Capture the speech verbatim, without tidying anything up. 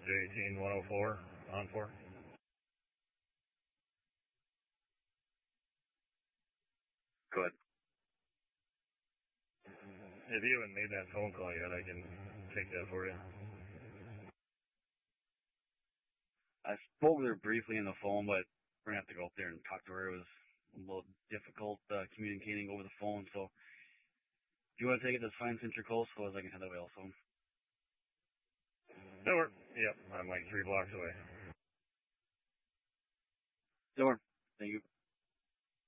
J eighteen one oh four, on four. Go ahead. If you haven't made that phone call yet, I can take that for you. I spoke with her briefly on the phone, but we're going to have to go up there and talk to her. It was a little difficult uh, communicating over the phone, so if you want to take it, that's fine since you're close, so as I can head that way also. That work. Yep, I'm like three blocks away. That work. Thank you.